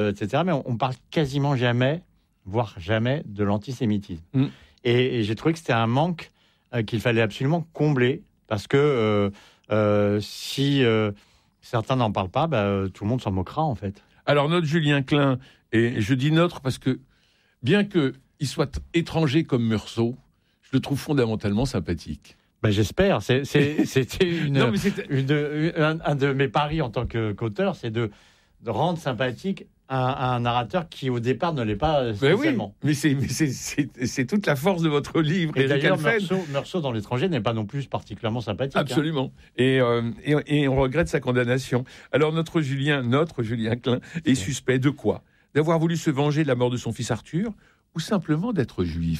etc. Mais on parle quasiment jamais, voire jamais, de l'antisémitisme. Et j'ai trouvé que c'était un manque qu'il fallait absolument combler, parce que si certains n'en parlent pas, tout le monde s'en moquera, en fait. Alors, notre Julien Klein, et je dis notre parce que, bien qu'il soit étranger comme Meursault, je le trouve fondamentalement sympathique. J'espère. C'était un de mes paris en tant qu'auteur, c'est de rendre sympathique un narrateur qui, au départ, ne l'est pas spécialement. Oui, mais c'est toute la force de votre livre. Et d'ailleurs, Meursault dans l'étranger n'est pas non plus particulièrement sympathique. Absolument. Et on regrette sa condamnation. Alors, notre Julien Klein est suspect de quoi ? D'avoir voulu se venger de la mort de son fils Arthur, ou simplement d'être juif ?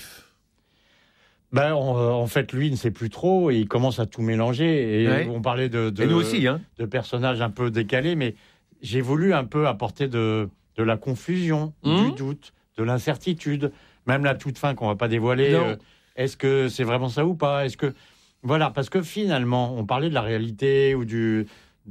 En fait, lui, il ne sait plus trop et il commence à tout mélanger. Et on parlait de nous aussi, de personnages un peu décalés, mais j'ai voulu un peu apporter de la confusion, du doute, de l'incertitude, même la toute fin qu'on ne va pas dévoiler. Est-ce que c'est vraiment ça ou pas ? Voilà, parce que finalement, on parlait de la réalité ou de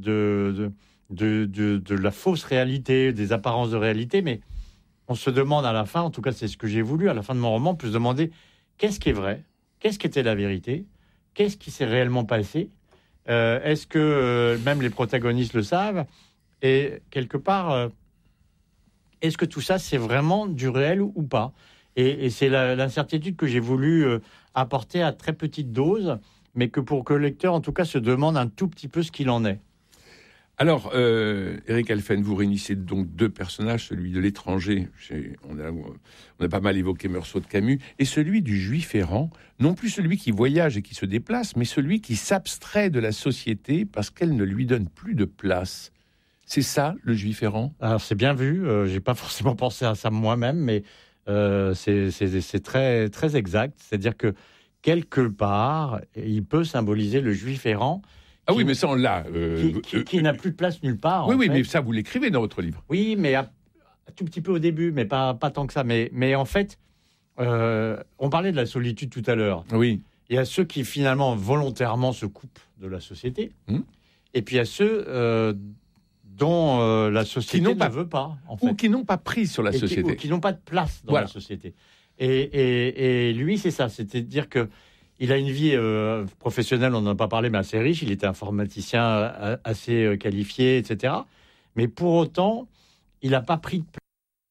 la fausse réalité, des apparences de réalité, mais on se demande à la fin, en tout cas c'est ce que j'ai voulu à la fin de mon roman, plus demander qu'est-ce qui est vrai ? Qu'est-ce qui était la vérité ? Qu'est-ce qui s'est réellement passé ? Est-ce que même les protagonistes le savent ? Et quelque part, est-ce que tout ça, c'est vraiment du réel ou pas ? Et c'est l'incertitude que j'ai voulu apporter à très petite dose, mais pour que le lecteur, en tout cas, se demande un tout petit peu ce qu'il en est. Alors, Éric Halphen, vous réunissez donc deux personnages, celui de l'étranger, on a pas mal évoqué Meursault de Camus, et celui du juif errant, non plus celui qui voyage et qui se déplace, mais celui qui s'abstrait de la société parce qu'elle ne lui donne plus de place. C'est ça, le juif errant ? Alors, c'est bien vu, j'ai pas forcément pensé à ça moi-même, mais c'est très, très exact. C'est-à-dire que, quelque part, il peut symboliser le juif errant. Ah oui, mais ça, on l'a. Qui n'a plus de place nulle part. Oui, mais ça, vous l'écrivez dans votre livre. Oui, mais un tout petit peu au début, mais pas tant que ça. Mais en fait, on parlait de la solitude tout à l'heure. Oui. Il y a ceux qui, finalement, volontairement se coupent de la société. Et puis, il y a ceux dont la société ne veut pas. En fait. Ou qui n'ont pas pris sur la société. Ou qui n'ont pas de place dans la société. Et lui, c'est ça. C'est-à-dire que il a une vie professionnelle, on n'en a pas parlé, mais assez riche. Il était informaticien assez qualifié, etc. Mais pour autant, il n'a pas pris de place.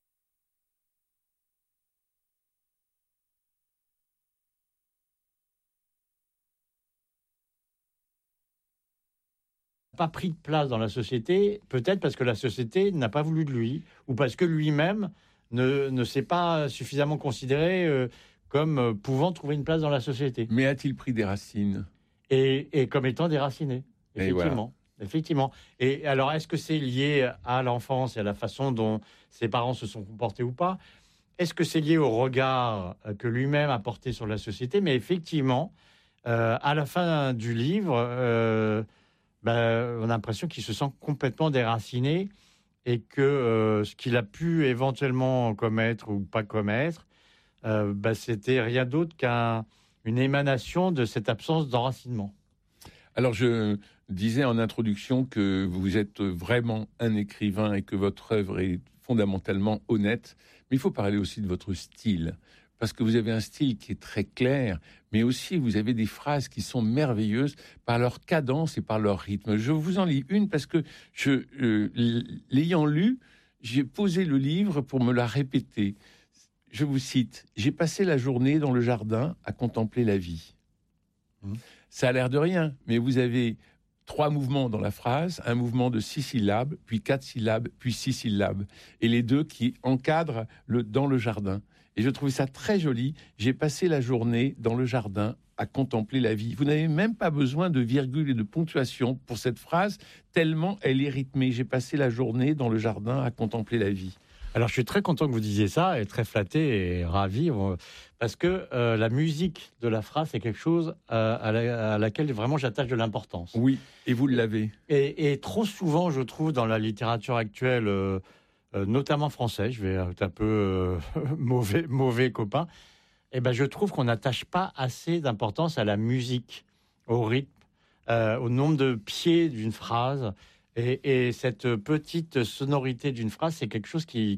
Pas pris de place dans la société, peut-être parce que la société n'a pas voulu de lui, ou parce que lui-même ne s'est pas suffisamment considéré comme pouvant trouver une place dans la société. Mais a-t-il pris des racines ? Et comme étant déraciné, effectivement. Et effectivement. Et alors, est-ce que c'est lié à l'enfance et à la façon dont ses parents se sont comportés ou pas ? Est-ce que c'est lié au regard que lui-même a porté sur la société ? Mais effectivement, à la fin du livre, on a l'impression qu'il se sent complètement déraciné et que ce qu'il a pu éventuellement commettre ou pas commettre, c'était rien d'autre qu'une émanation de cette absence d'enracinement. Alors, je disais en introduction que vous êtes vraiment un écrivain et que votre œuvre est fondamentalement honnête, mais il faut parler aussi de votre style, parce que vous avez un style qui est très clair, mais aussi vous avez des phrases qui sont merveilleuses par leur cadence et par leur rythme. Je vous en lis une parce que, l'ayant lu, j'ai posé le livre pour me la répéter. Je vous cite, « J'ai passé la journée dans le jardin à contempler la vie. » Ça a l'air de rien, mais vous avez 3 mouvements dans la phrase, un mouvement de 6 syllabes, puis 4 syllabes, puis 6 syllabes, et les deux qui encadrent dans le jardin. Et je trouvais ça très joli. J'ai passé la journée dans le jardin à contempler la vie. Vous n'avez même pas besoin de virgule et de ponctuation pour cette phrase, tellement elle est rythmée. J'ai passé la journée dans le jardin à contempler la vie. Alors, je suis très content que vous disiez ça, et très flatté et ravi, parce que la musique de la phrase, c'est quelque chose à laquelle vraiment j'attache de l'importance. Oui, et vous l'avez. Et trop souvent, je trouve, dans la littérature actuelle, notamment française, je vais être un peu mauvais copain, je trouve qu'on n'attache pas assez d'importance à la musique, au rythme, au nombre de pieds d'une phrase. Et cette petite sonorité d'une phrase, c'est quelque chose